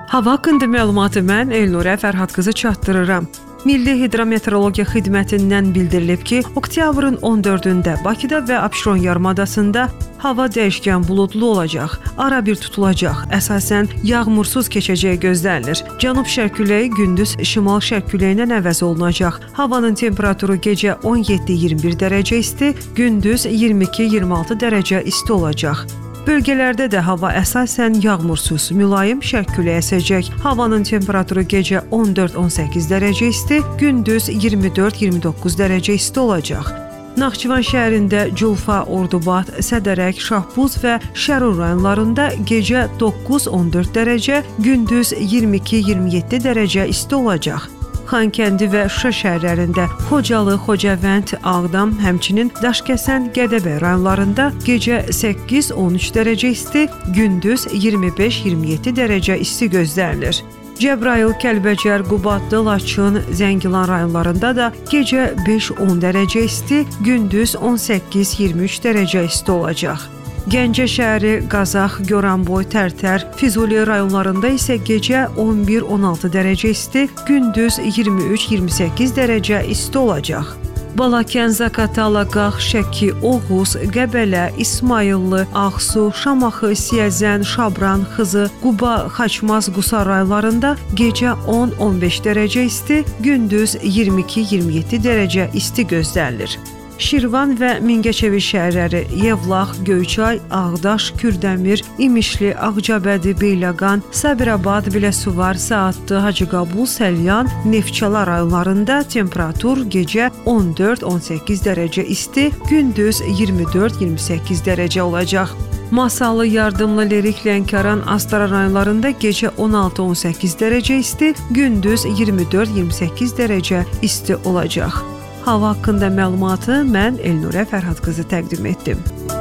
Hava haqqında məlumatı mən Elnurə Fərhad qızı çatdırıram. Milli Hidrometeorologiya Xidmətindən bildirilib ki, oktyabrın 14-də Bakıda və Abşeron yarımadasında hava dəyişkən buludlu olacaq, ara bir tutulacaq, əsasən yağmursuz keçəcəyi gözlənilir. Cənub-şərq küləyi gündüz şimal-şərq küləyindən əvəz olunacaq. Havanın temperaturu gecə 17-21 dərəcə isti, gündüz 22-26 dərəcə isti olacaq. Bölgələrdə də hava əsasən yağmursuz, mülayim şərq küləyi əsəcək. Havanın temperaturu gecə 14-18 dərəcə isti, gündüz 24-29 dərəcə isti olacaq. Naxçıvan şəhərində Culfa, Ordubad, Sədərək, Şahbuz və Şərur rayonlarında gecə 9-14 dərəcə, gündüz 22-27 dərəcə isti olacaq. Xankəndi və Şuşa şəhərlərində, Xocalı, Xocavənd, Ağdam, həmçinin Daşkəsən, Gədəbəy rayonlarında gecə 8-13 dərəcə isti, gündüz 25-27 dərəcə isti gözlənilir. Cəbrayıl, Kəlbəcər, Qubadlı, Laçın, Zəngilan rayonlarında da gecə 5-10 dərəcə isti, gündüz 18-23 dərəcə isti olacaq. Gəncə şəhəri, Qazax, Goranboy, Tərtər, Füzuli rayonlarında isə gecə 11-16 dərəcə isti, gündüz 23-28 dərəcə isti olacaq. Balakən, Zaqatala, Qax, Şəki, Oğuz, Qəbələ, İsmayıllı, Ağsu, Şamaxı, Siyəzən, Şabran, Xızı, Quba, Xaçmaz, Qusar rayonlarında gecə 10-15 dərəcə isti, gündüz 22-27 dərəcə isti gözlənilir. Şirvan və Mingəçevir şəhərləri, Yevlax, Göyçay, Ağdaş, Kürdəmir, İmişli, Ağcabədi, Beyləqan, Sabirabad, Biləsuvar, Saatlı, Hacıqabul, Səlyan, Neftçala rayonlarında temperatur gecə 14-18 dərəcə isti, gündüz 24-28 dərəcə olacaq. Masallı, Yardımlı, Lerik, Lənkəran, Astara rayonlarında gecə 16-18 dərəcə isti, gündüz 24-28 dərəcə isti olacaq. Hava haqqında məlumatı mən Elnurə Fərhad qızı təqdim etdim.